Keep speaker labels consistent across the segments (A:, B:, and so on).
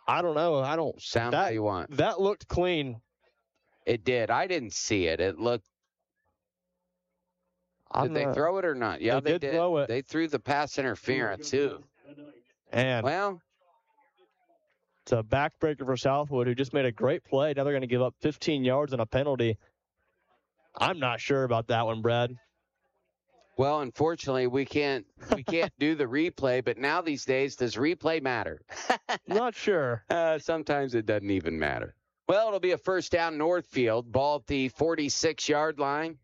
A: I don't know. I don't
B: sound how you want.
A: That looked clean.
B: It did. I didn't see it. It looked. Did they throw it or not? Yeah, they did.
A: Throw it.
B: They threw the pass interference too.
A: And
B: well,
A: it's a backbreaker for Southwood, who just made a great play. Now they're going to give up 15 yards and a penalty. I'm not sure about that one, Brad.
B: Well, unfortunately, we can't do the replay, but now these days, does replay matter?
A: Not sure.
B: Sometimes it doesn't even matter. Well, it'll be a first down Northfield. Ball at the 46-yard line.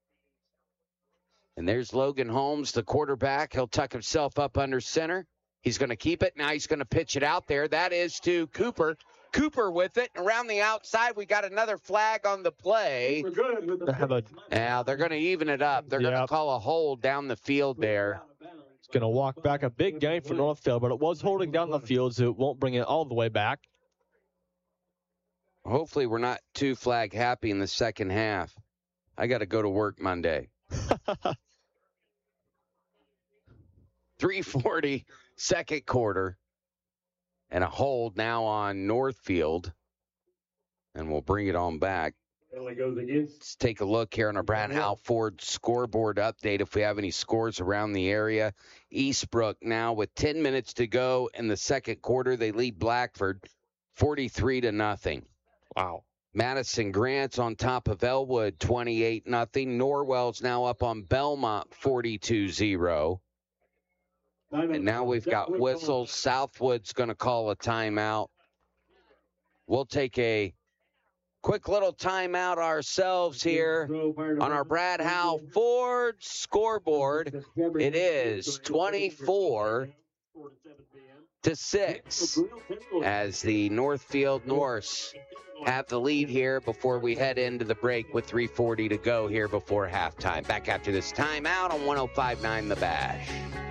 B: And there's Logan Holmes, the quarterback. He'll tuck himself up under center. He's going to keep it. Now he's going to pitch it out there. That is to Cooper. Cooper with it. Around the outside, we got another flag on the play. Now they're going to even it up. They're going to call a hold down the field there.
A: It's going to walk back. A big gain for Northfield, but it was holding down the field, so it won't bring it all the way back.
B: Hopefully we're not too flag happy in the second half. I got to go to work Monday. 3:40, second quarter. And a hold now on Northfield. And we'll bring it on back. Let's take a look here on our Brad Hal Ford scoreboard update if we have any scores around the area. Eastbrook now with 10 minutes to go in the second quarter. They lead Blackford 43-0.
A: Wow.
B: Madison Grant's on top of Elwood 28-0. Norwell's now up on Belmont 42-0. And now we've got whistles. Southwood's going to call a timeout. We'll take a quick little timeout ourselves here on our Brad Hal Ford scoreboard. It is 24-6 as the Northfield Norse have the lead here before we head into the break with 3:40 to go here before halftime. Back after this timeout on 105.9 The Bash.